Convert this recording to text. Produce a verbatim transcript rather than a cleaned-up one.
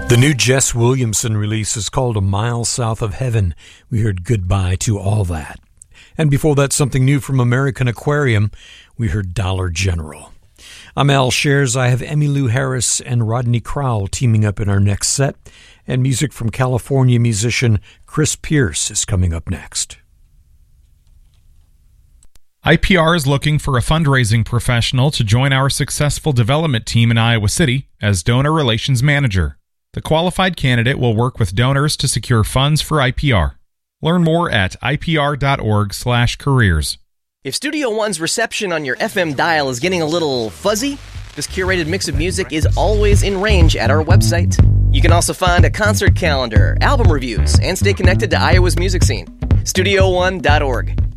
The new Jess Williamson release is called A Mile South of Heaven. We heard Goodbye to All That. And before that, something new from American Aquarium. We heard Dollar General. I'm Al Shares. I have Emmylou Harris and Rodney Crowell teaming up in our next set. And music from California musician Chris Pierce is coming up next. I P R is looking for a fundraising professional to join our successful development team in Iowa City as Donor Relations Manager. The qualified candidate will work with donors to secure funds for I P R. Learn more at I P R dot org slash careers. If Studio One's reception on your F M dial is getting a little fuzzy, this curated mix of music is always in range at our website. You can also find a concert calendar, album reviews, and stay connected to Iowa's music scene. studio one dot org.